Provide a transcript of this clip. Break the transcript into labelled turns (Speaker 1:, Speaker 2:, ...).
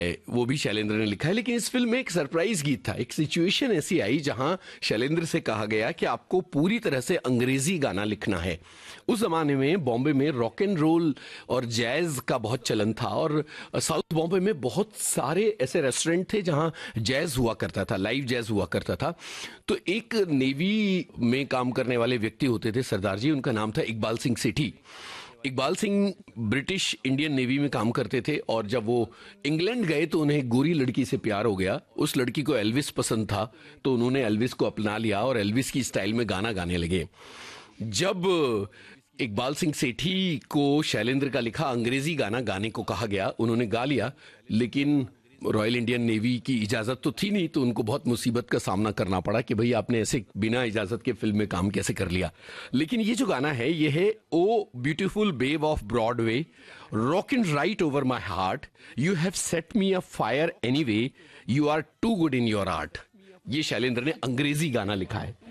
Speaker 1: वो भी शैलेंद्र ने लिखा है। लेकिन इस फिल्म में एक सरप्राइज गीत था। एक सिचुएशन ऐसी आई जहां शैलेंद्र से कहा गया कि आपको पूरी तरह से अंग्रेजी गाना लिखना है। उस जमाने में बॉम्बे में रॉक एंड रोल और जैज का बहुत चलन था, और साउथ बॉम्बे में बहुत सारे ऐसे रेस्टोरेंट थे जहां जैज हुआ करता था, लाइव जैज हुआ करता था। तो एक नेवी में काम करने वाले व्यक्ति होते थे सरदार जी, उनका नाम था इकबाल सिंह सेठी। Iqbal Singh British Indian navy में काम करते थे, और जब वो इंग्लैंड गए तो उन्हें एक गोरी लड़की से प्यार हो गया। उस लड़की को एल्विस पसंद था, तो उन्होंने एल्विस को अपना लिया और एल्विस की स्टाइल में गाना गाने लगे। जब इकबाल सिंह सेठी को शैलेंद्र का लिखा अंग्रेजी गाना गाने को कहा गया, उन्होंने गा लिया, लेकिन रॉयल इंडियन नेवी की इजाजत तो थी नहीं, तो उनको बहुत मुसीबत का सामना करना पड़ा कि भाई आपने ऐसे बिना इजाजत के फिल्म में काम कैसे कर लिया। लेकिन ये जो गाना है, ये है ओ beautiful babe of Broadway, rocking right over my heart, you have set me a fire anyway, you are to good in your art. ये शैलेंद्र ने अंग्रेजी गाना लिखा है।